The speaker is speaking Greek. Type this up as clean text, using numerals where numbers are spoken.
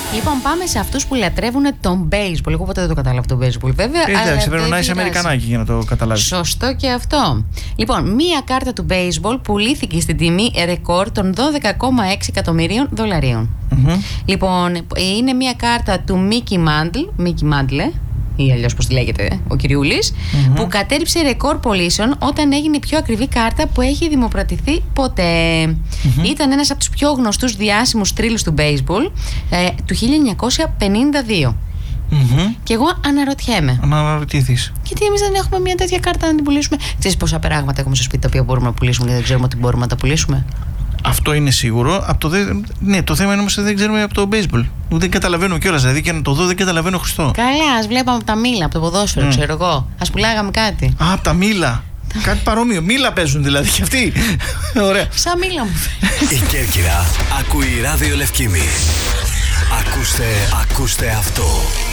Λοιπόν, πάμε σε αυτούς που λατρεύουν τον baseball. Εγώ ποτέ δεν το κατάλαβα τον baseball, βέβαια. Εντάξει, πρέπει να είσαι Αμερικανάκι για να το καταλάβεις. Σωστό και αυτό. Λοιπόν, μία κάρτα του baseball πουλήθηκε στην τιμή ρεκόρ των $12,6 εκατομμυρίων. Λοιπόν, είναι μία κάρτα του Mickey Mantle, ή αλλιώς πώς τη λέγεται ο κυριούλης, που κατέληψε ρεκόρ πωλήσεων όταν έγινε η πιο ακριβή κάρτα που έχει δημοπρατηθεί ποτέ. Ήταν ένας από τους πιο γνωστούς διάσημους θρύλους του baseball του 1952. Και εγώ αναρωτιέμαι. Αναρωτήθεις. Γιατί εμείς δεν έχουμε μια τέτοια κάρτα να την πουλήσουμε? Ξέρεις πόσα πράγματα έχουμε στο σπίτι τα οποία μπορούμε να πουλήσουμε και δεν ξέρουμε ότι μπορούμε να τα πουλήσουμε? Αυτό είναι σίγουρο. Ναι, το θέμα είναι όμως ότι δεν ξέρουμε από το baseball. Δεν καταλαβαίνω κιόλας. Δηλαδή και να το δω δεν καταλαβαίνω Χριστό. Καλά, ας βλέπαμε από τα μήλα, από το ποδόσφαιρο, ξέρω εγώ. Ας πουλάγαμε κάτι. Α, από τα μήλα. Κάτι παρόμοιο. Μήλα παίζουν δηλαδή κι αυτοί. Ωραία. Σαν μήλα μου φαίνεται. Η Κέρκυρα ακούει ράδιο Λευκήμη. Ακούστε αυτό.